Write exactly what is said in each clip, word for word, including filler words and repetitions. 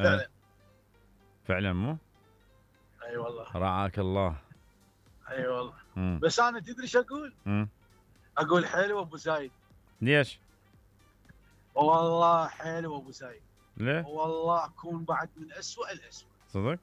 فعلا فعلا مو؟ اي أيوة والله. رعاك الله. اي أيوة والله. مم. بس انا تدري ايش اقول؟ مم. اقول حلو ابو زايد. ليش؟ والله حلو ابو زايد. ليه؟ والله اكون بعد من اسوء الاسوء. صدق؟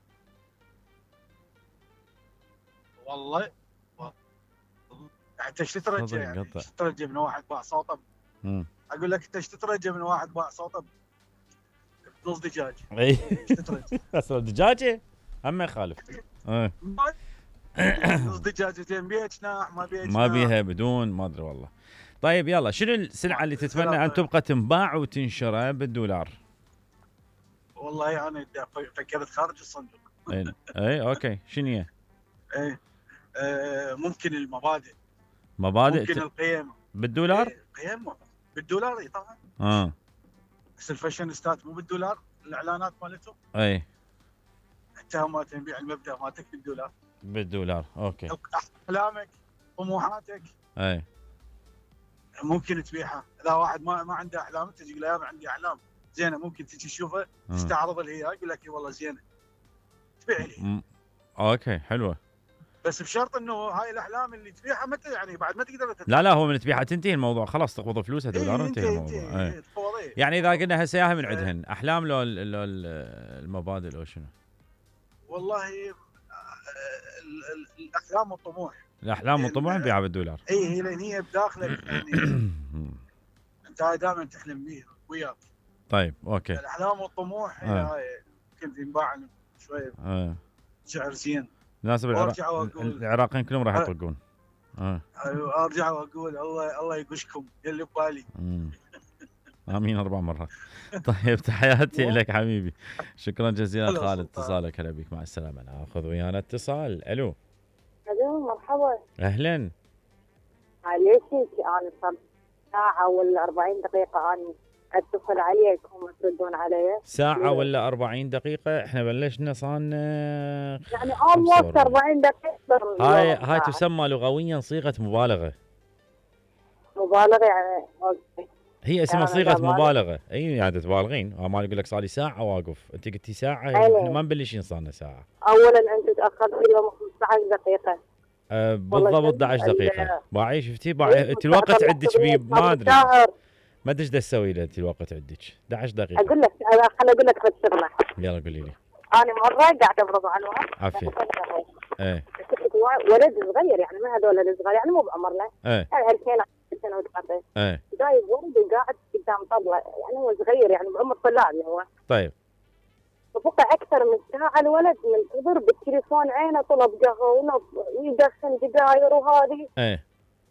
والله انت ايش تترجى يعني؟ ايش تترجى من واحد باع صوته؟ امم اقول لك انت ايش تترجى من واحد باع صوته بنص دجاج؟ اي ايش تترجى؟ اصل دجاجه هم ما يخالف. ايه نص دجاجه زين بيها جناح ما بيها جناح ما بيها بدون ما ادري والله. طيب يلا، شنو السلعه اللي تتمنى ان تبقى تنباع وتنشرى بالدولار؟ والله انا فكرت خارج الصندوق. اي اي اوكي، شنو هي؟ ايه آه ممكن المبادئ، مبادئ ممكن ت... القيم بالدولار؟ إيه قيم بالدولار اي طبعا. اه بس الفاشينيستات مو بالدولار، الاعلانات مالتهم. اي انت ما تبيع المبدا مالتك بالدولار. بالدولار اوكي. احلامك طموحاتك اي ممكن تبيعها. اذا واحد ما ما عنده احلام انت تقول له انا عندي احلام زينه، ممكن تجي تشوفها تستعرض اللي هي يقول لك والله زينه تبيع لي. م... اوكي حلوه، بس بشرط انه هاي الاحلام اللي تبيعها متى يعني بعد ما تقدر تدفع. لا لا هو من تبيعها تنتهي الموضوع، خلاص تقبض فلوسها دولار إيه وانتهي الموضوع. ايه ايه يعني اذا قلنا هسه ياها من عندهن احلام لو لو المبادئ لو شنو؟ والله الاحلام والطموح. الاحلام والطموح نبيعها بالدولار. اي هي لان هي بداخلك يعني انت هاي دائما تحلم بيها وياك. طيب اوكي. الاحلام والطموح هاي ممكن تنباع شويه اه سعر زين. ناس العراق العراقيين كلهم راح يطقون. اه ارجع واقول الله الله يقشكم اللي ببالي. امين اربع مرات. طيب تحياتي لك حبيبي، شكرا جزيلا خالد اتصالك. هلا بك، مع السلامه. ناخذ ويانا اتصال. الو الو مرحبا. اهلا. معليش انا صار ساعه ولا أربعين دقيقه اني اتصل عليكم وتردون علي. ساعه ولا أربعين دقيقه؟ احنا بلشنا صارنا يعني almost أربعين دقيقه. هاي هاي تسمى لغويا صيغه مبالغه. مبالغه يعني اوكي. هي اسمها صيغه مبالغه. اي يعني تبالغين. ما اقول لك صار لي ساعه واقف، انت قلتي ساعه، احنا ما مبلشين صارنا ساعه. اولا انت تاخرت اليوم خمسة عشر دقيقه. أه بالضبط أحد عشر دقيقه. باعي شفتي باعي انت الوقت عندك بيب ما ادري ما ادري ايش تسوي له انت الوقت عندك أحد عشر دقيقه. اقول لك خليني اقول لك بس شغله. يلا قولي لي. انا مره قاعده ابرض على الوقت عافيه. ايه ولد صغير يعني من هذول الصغار يعني مو بعمرنا. ايه يعني ألفين سنه وثلاثه. ايه جايب ورد وقاعد قدام طبله يعني هو صغير يعني بعمر طلاب هو. طيب فبقى اكثر من ساعه الولد منتظر بالتليفون عينه طلب قهوه ويدخن سجاير وهذه. ايه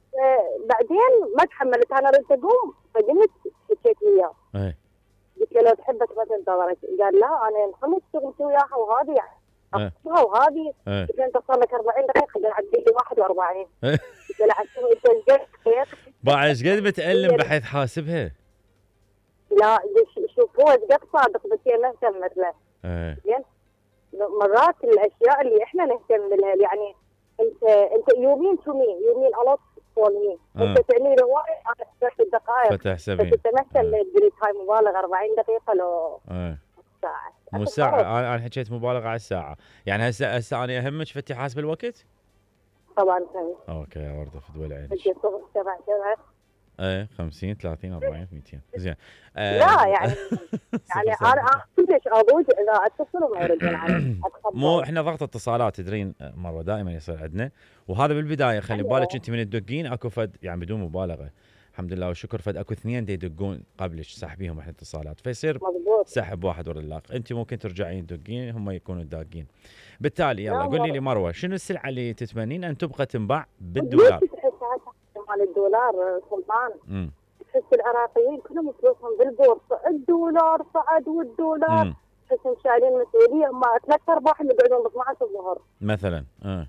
بعدين ما تحملت انا ردت اقوم فقمت حكيت وياه. ايه قلت له لو تحب تبغى تنتظرك. قال لا انا خلص شغلتي وياها وهذه يعني اخذها وهذه. قلت له انت صار لك أربعين دقيقه قاعد تدي لي واحد وأربعين. قلت له عشان انت ايش قد بعد ايش قد بتألم بحيث حاسبها؟ لا شوف هو ايش قد صادق بس هي ما اهتمت له. ايه زين مرات الاشياء اللي احنا نهتم لها يعني انت انت يومين تو مين يومين الوت فور مين انت تعني له واحد انا حسبت الدقائق فتحسبين بس انت ما اهتم تقول هاي مبالغه أربعين دقيقه لو ايه ساعه مو ساعه. انا حكيت مبالغه على الساعه يعني. هسه هسه انا اهمك فتي حاسب الوقت؟ طبعا فهمت. اوكي يا ورده في دول عينك. سبع سبع ايه خمسين ثلاثين أربعين مئتين زين. آه لا يعني يعني انا كلش اضوج اذا اتصل وما يردون علي. مو احنا ضغط اتصالات تدرين مره دائما يصير عندنا، وهذا بالبدايه خلي بالك انت من الدقين اكو فد يعني بدون مبالغه الحمد لله والشكر فد اكو اثنين دي يدقون قبلك سحبيهم احنا اتصالات فيصير مضبوط. سحب واحد ورا الاخر. انت ممكن ترجعين تدقين هم يكونوا داقين. بالتالي يلا قولي لي مروه شنو السلعه اللي تتمنين ان تبقى تنباع بالدولار؟ مال الدولار سلطان. امم تحس العراقيين كلهم فلوسهم بالبورصه، الدولار صعد والدولار تحسهم شايلين مسؤوليه. هم ثلاث ارباع اللي يقعدون ب اثنعش الظهر مثلا. اه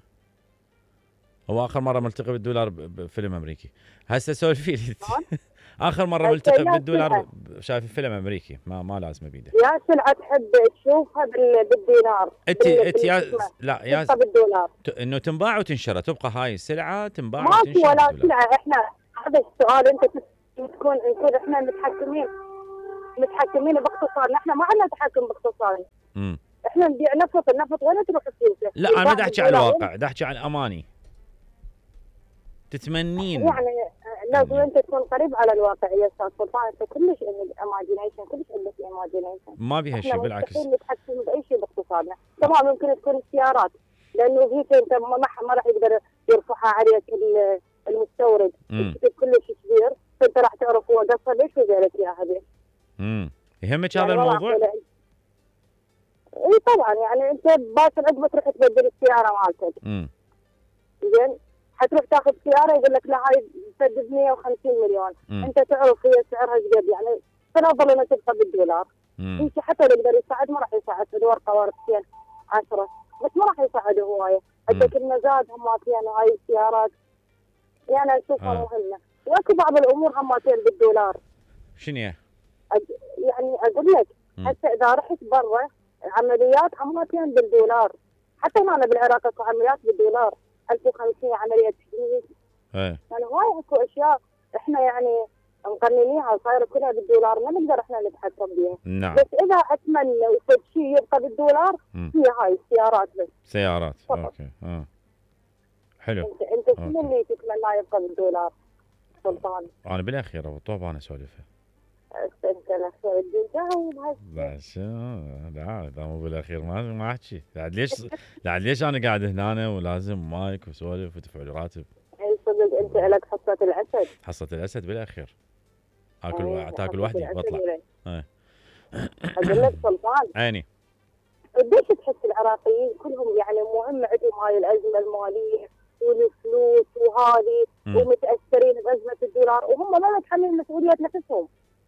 هو اخر مره ملتقي بالدولار بفيلم امريكي. هسه سولفي لي اخر مره ملتقي بالدولار شايف فيلم امريكي ما ما لازم بيده. يا سلعه تحب تشوفها بالدينار انت انت يا لا يا بالدولار انه تنباع وتنشرى تبقى هاي السلعه تنباع وتنشرى. وتنشرى ما في ولا سلعه. احنا هذا السؤال انت تكون نكون احنا متحكمين متحكمين باقتصادنا، احنا ما عندنا تحكم باقتصادنا. امم احنا نبيع نفط، النفط وين تروح فلوسه؟ لا انا ما بدي احكي على الواقع، بدي احكي على الاماني. تتمنين يعني لازم انت تكون قريب على الواقع يا استاذ سلطان، انت كلش ايماجينيشن، كلش عندك ايماجينيشن. ما بيها شيء بالعكس. احنا نتحكم باي شيء باقتصادنا، تمام ممكن تكون السيارات، لانه هيك انت ما ما راح يقدر يرفعها عليك المستورد، كلش كبير، فانت راح تعرف هو قصر ليش وجالك اياها ليش. امم يهمك هذا الموضوع؟ اي طبعا، يعني انت باكر عقبه تروح تبدل السياره مالتك. امم زين، حتروح تاخذ سياره يقول لك لا هاي تسدد مية وخمسين مليون، مم. انت تعرف هي سعرها ايش قد، يعني تنظر انها تبقى بالدولار. انت حتى لو يقدر يساعد ما راح يساعد في ورقه ورقتين عشرة، بس ما راح يساعد هوايه، عندك المزاد هماتين هاي السيارات، يعني اشوفها آه. مهمه، واكو بعض الامور هماتين بالدولار. شنو هي؟ أد... يعني اقول لك حتى اذا رحت برا عمليات هماتين بالدولار، حتى هنا بالعراق اكو عمليات بالدولار ألف وخمسمية عمليه تجميل. ايه يعني هواي اكو اشياء احنا يعني مقننيها وصايره كلها بالدولار، ما نقدر احنا نتحكم بها. نعم. بس اذا اتمنى وصد شيء يبقى بالدولار مم. هي هاي السيارات بس. سيارات فقط. اوكي اه حلو. انت انت شنو اللي تتمناه يبقى بالدولار سلطان؟ انا بالاخير ابو طوب انا اسولفها. انت الاخير بدي اجاوب هاي. بس لا اذا مو بالاخير ما ما احكي، بعد ليش بعد ليش انا قاعد هنا ولازم مايك وسولف وتدفع لي راتب؟ اي صدق انت لك حصه الاسد. حصة الاسد بالاخير. اكل أيه تاكل وحدي واطلع. ايه اقول لك سلطان عيني. قديش تحس العراقيين كلهم يعني مهم عندهم هاي الازمه الماليه والفلوس وهذه ومتاثرين بازمه الدولار وهم ما يتحملون مسؤوليه نفسهم.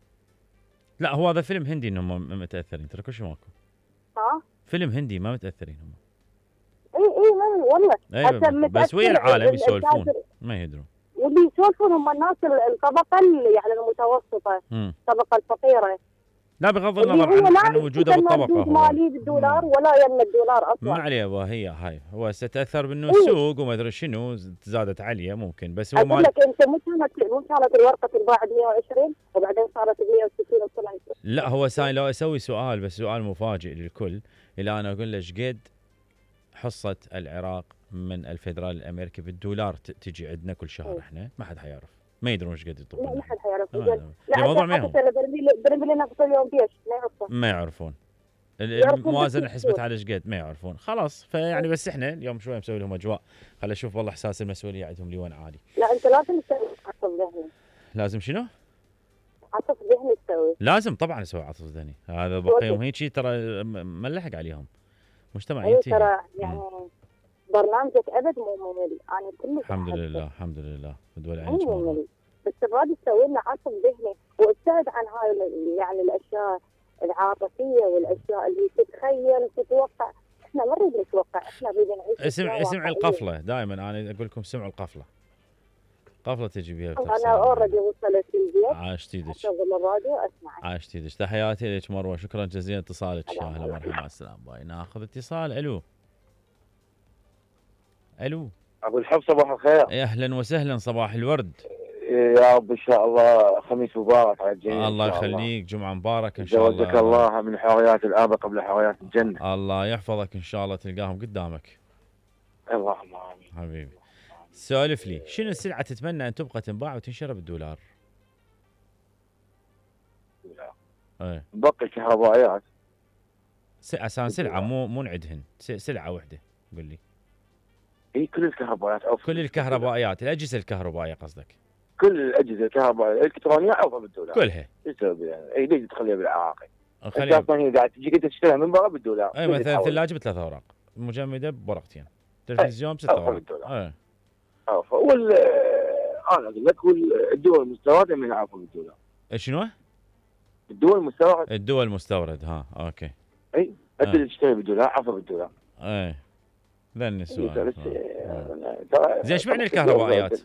لا هو هذا فيلم هندي انهم متاثرين، ترى كل شيء ماكو. ها؟ فيلم هندي ما متاثرين هم. اي اي من والله. أيوة بس ويا العالم يسولفون ما يدرون. واللي يسولفون هم الناس الطبقه يعني المتوسطه، الطبقه الفقيره. لا بغض النظر عن, عن وجوده بالطبقه هو مالي بالدولار ولا يم الدولار اصلا. ما عليه هي هاي هو ستاثر بانه السوق وما ادري شنو زادت عليه ممكن، بس هو اقول لك انت مو كانت مو كانت الورقه تنباع ب مية وعشرين وبعدين صارت ب مية وستين وطلعت. لا هو ساي لو اسوي سؤال بس سؤال مفاجئ للكل، الى انا اقول له ايش قد حصه العراق من الفدرالي الامريكي بالدولار تجي عندنا كل شهر؟ احنا ما حد حيعرف، ما يدرون ايش قد يطلبون. لا ما حد حيعرف. لا الموضوع ما يهم. برميل نفط اليوم بيش ما يعرفون. ما يعرفون. الموازنه حسبت على ايش قد ما يعرفون، خلاص فيعني بس احنا اليوم شوي مسوي لهم اجواء، خل اشوف والله احساس المسؤوليه عندهم لوين عالي. لا انت لازم تسوي عطف ذهني. لازم شنو؟ عطف ذهني تسوي. لازم طبعا اسوي عطف ذهني، هذا بقى يوم هيك ترى ما نلحق عليهم. مجتمع ينتهي. ترى يعني برنامجك ابد مو ممل، انا كل الحمد لله الحمد لله بدول عينك مو ممل، بس تبغى تسوي لنا عطف ذهني وابتعد عن هاي يعني الاشياء العاطفيه والاشياء اللي تتخيل وتتوقع. احنا ما نريد نتوقع، احنا نريد نعيش. اسمع اسمع القفله دائما، انا اقول لكم سمعوا القفله. قفله تجي بها انا اوريدي وصلت البيت. عاشت ايدك. اشغل الراديو اسمع. عاشت ايدك، تحياتي لك مروه، شكرا جزيلا اتصالك. اهلا ومرحبا مع السلامه. باي ناخذ اتصال. الو الو ابو الحب صباح الخير. اهلا وسهلا صباح الورد. يا رب ان شاء الله خميس مبارك على الجميع. الله يخليك، جمعه مبارك ان شاء الله. جوزك الله من حوريات الابى قبل حوريات الجنه. الله يحفظك ان شاء الله تلقاهم قدامك. اللهم امين حبيبي. سولف لي شنو السلعه تتمنى ان تبقى تنباع وتنشر بالدولار؟ ايه باقي الكهربائيات. عشان سلعه مو مو نعدهن، سلعه وحده قل لي. اي كل الكهربائيات اوفر. كل الكهربائيات، الاجهزه الكهربائيه قصدك؟ كل الاجهزه الكهربائيه الالكترونيه اوفر بالدولار. كلها؟ يسوي يعني اي ليش تخليها بالعراقي؟ خليها اصلا هي قاعد تجيك انت تشتريها من برا بالدولار. اي مثلا ثلاجه بثلاث اوراق، مجمده بورقتين، تلفزيون بست اوراق. اي اوفر. وال انا اقول لك والدول المستورده من عفوا بالدولار. شنو؟ الدول المستورد. الدول المستورد ها اوكي. اي انت اللي تشتري بالدولار عفوا بالدولار. اي ذني السؤال. آه. زين ايش معنى الكهربائيات؟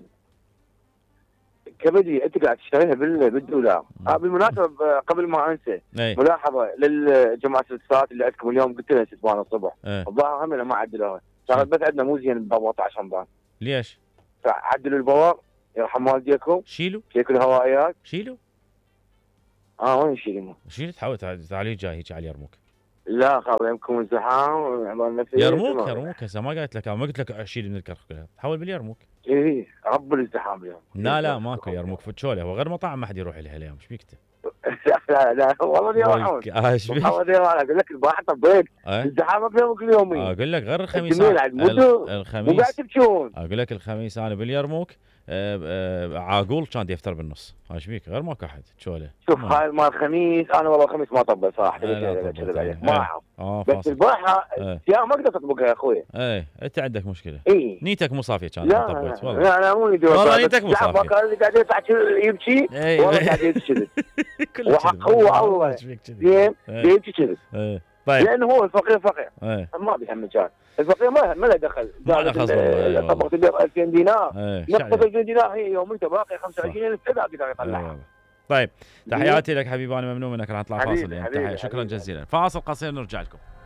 كبدي انت قاعد تشتريها بالدولار. آه بالمناسبه قبل ما انسى ملاحظه للجماعه الاتصالات اللي عندكم اليوم قلت لها ست ثمان الصبح الظاهر هم ما عدلوها، صارت بس عندنا مو زين ب أربعة عشر رمضان. ليش؟ فعدلوا البوار يرحم والديكم. شيلوا شيكوا الهوائيات. شيلوا اه وين نشيل يمه؟ شيل تحاول تعالي جاي هيك على يرموك. لا خاف يمكن الزحام يرموك يرموك هسه ما قلت لك ما قلت لك اشيل من الكرخ كلها، حاول باليرموك. ايه رب الازدحام اليوم. لا لا ماكو يرموك فتشوله، هو غير مطاعم ما حد يروح لها اليوم، ايش بيك انت؟ لا لا والله اني راح ايش بيك؟ اقول لك الباحه طبيت الزحام اكثر كل يومين. اقول لك غير الخميس الخميس مو قاعد تبكون. اقول لك الخميس انا باليرموك عاقول كان يفتر بالنص، ايش بيك؟ غير ماكو احد تشوله. شوف هاي مال الخميس انا والله الخميس ما طبل صراحه ما اعرف اه بس الباحه يا ما اقدر تطبقها يا اخوي. ايه انت عندك مشكله. اي نيتك مو صافيه كانت لا طبيت والله. لا لا مو نيتي والله نيتك مو صافيه. كان قاعد يطلع يبكي والله قاعد يبكي وحق هو الله زين يبكي كذب. طيب لانه هو الفقير فقير ايه. ما بيهم مجال الفقير ما ما له دخل. ما له خصم طبقت له ألفين دينار ايه. نقطه ألفين دينار هي يوم انت باقي خمسة وعشرين ألف كذا اقدر يطلعها. طيب تحياتي لك حبيبي، انا ممنون منك، راح نطلع فاصل. تحية شكرا جزيلا، فاصل قصير نرجع لكم.